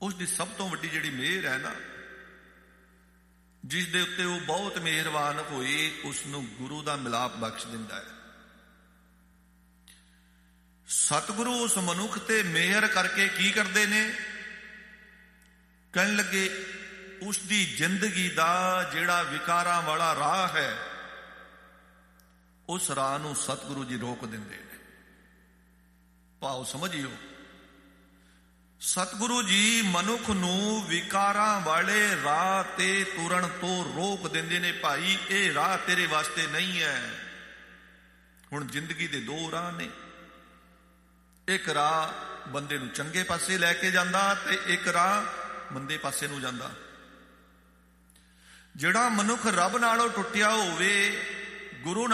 ਉਸ ਦੀ ਸਭ ਤੋਂ ਵੱਡੀ ਜਿਹੜੀ ਮਿਹਰ ਹੈ ਨਾ, ਜਿਸ ਦੇ ਉੱਤੇ ਉਹ ਬਹੁਤ ਮਿਹਰਬਾਨ ਹੋਏ, ਉਸ ਨੂੰ ਗੁਰੂ ਦਾ ਮਿਲਾਪ ਬਖਸ਼ ਦਿੰਦਾ ਹੈ। ਸਤਿਗੁਰੂ ਉਸ ਮਨੁੱਖ ਤੇ ਮਿਹਰ ਕਰਕੇ ਕੀ ਕਰਦੇ ਨੇ? ਕਹਿਣ ਲੱਗੇ ਉਸ ਦੀ ਜ਼ਿੰਦਗੀ ਦਾ ਜਿਹੜਾ ਵਿਕਾਰਾਂ ਵਾਲਾ ਰਾਹ ਹੈ, ਉਸ ਰਾਹ ਨੂੰ ਸਤਿਗੁਰੂ ਜੀ ਰੋਕ ਦਿੰਦੇ ਨੇ। ਭਾਵ ਸਮਝਿਓ, ਸਤਿਗੁਰੂ ਜੀ ਮਨੁੱਖ ਨੂੰ ਵਿਕਾਰਾਂ ਵਾਲੇ ਰਾਹ ਤੇ ਤੁਰਨ ਤੋਂ ਰੋਕ ਦਿੰਦੇ ਨੇ। ਭਾਈ ਇਹ ਰਾਹ ਤੇਰੇ ਵਾਸਤੇ ਨਹੀਂ ਹੈ। ਹੁਣ ਜ਼ਿੰਦਗੀ ਦੇ ਦੋ ਰਾਹ ਨੇ, ਇੱਕ ਰਾਹ ਬੰਦੇ ਨੂੰ ਚੰਗੇ ਪਾਸੇ ਲੈ ਕੇ ਜਾਂਦਾ ਤੇ ਇੱਕ ਰਾਹ ਮੰਦੇ ਪਾਸੇ ਨੂੰ ਜਾਂਦਾ। ਜਿਹੜਾ ਮਨੁੱਖ ਰੱਬ ਨਾਲੋਂ ਟੁੱਟਿਆ ਹੋਵੇ, ਗੁਰੂ